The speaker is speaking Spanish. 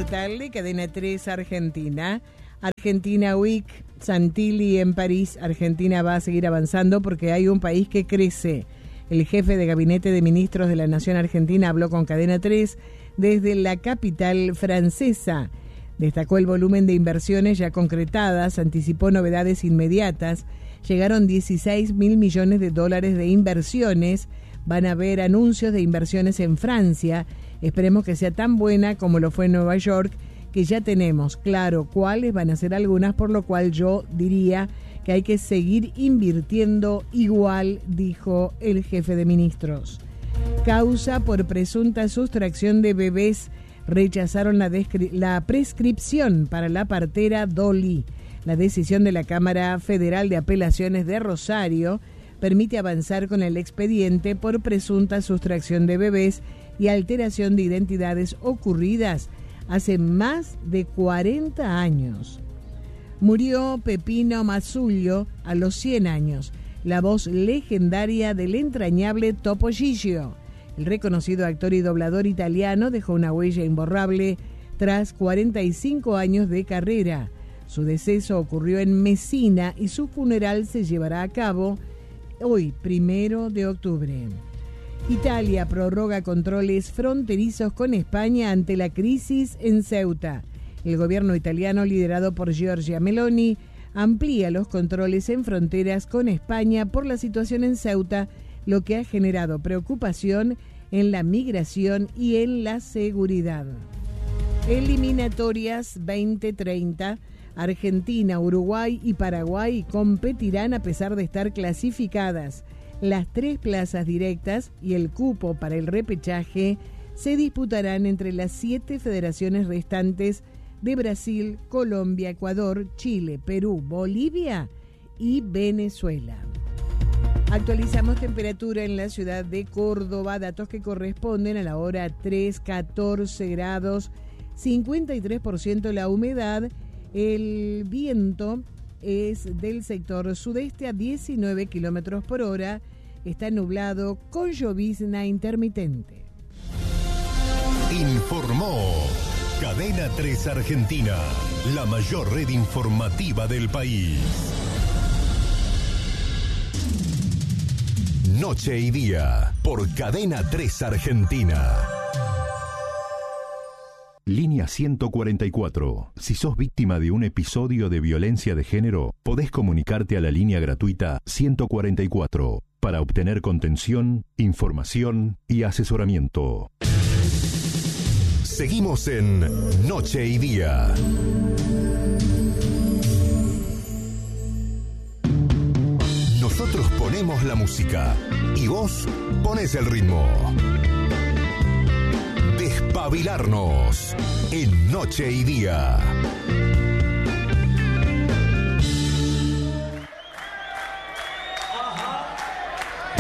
portal de Cadena 3 Argentina. Argentina Week, Santilli en París. Argentina va a seguir avanzando porque hay un país que crece. El jefe de Gabinete de Ministros de la Nación Argentina habló con Cadena 3 desde la capital francesa. Destacó el volumen de inversiones ya concretadas, anticipó novedades inmediatas. Llegaron 16.000 millones de dólares de inversiones. Van a haber anuncios de inversiones en Francia. Esperemos que sea tan buena como lo fue en Nueva York, que ya tenemos claro cuáles van a ser algunas, por lo cual yo diría que hay que seguir invirtiendo igual, dijo el jefe de ministros. Causa por presunta sustracción de bebés. Rechazaron la prescripción para la partera Dolly. La decisión de la Cámara Federal de Apelaciones de Rosario permite avanzar con el expediente por presunta sustracción de bebés y alteración de identidades ocurridas hace más de 40 años. Murió Pepino Mazzullo a los 100 años, la voz legendaria del entrañable Topo Gigio. El reconocido actor y doblador italiano dejó una huella imborrable tras 45 años de carrera. Su deceso ocurrió en Messina y su funeral se llevará a cabo hoy, 1 de octubre. Italia prorroga controles fronterizos con España ante la crisis en Ceuta. El gobierno italiano, liderado por Giorgia Meloni, amplía los controles en fronteras con España por la situación en Ceuta, lo que ha generado preocupación en la migración y en la seguridad. Eliminatorias 2030. Argentina, Uruguay y Paraguay competirán a pesar de estar clasificadas. Las 3 plazas directas y el cupo para el repechaje se disputarán entre las 7 federaciones restantes de Brasil, Colombia, Ecuador, Chile, Perú, Bolivia y Venezuela. Actualizamos temperatura en la ciudad de Córdoba, datos que corresponden a la hora 3, 14 grados, 53% la humedad, el viento es del sector sudeste a 19 kilómetros por hora, está nublado con llovizna intermitente. Informó Cadena 3 Argentina, la mayor red informativa del país. Noche y día, por Cadena 3 Argentina. Línea 144. Si sos víctima de un episodio de violencia de género, podés comunicarte a la línea gratuita 144 para obtener contención, información y asesoramiento. Seguimos en Noche y Día. Nosotros ponemos la música y vos ponés el ritmo. Despabilarnos en Noche y Día.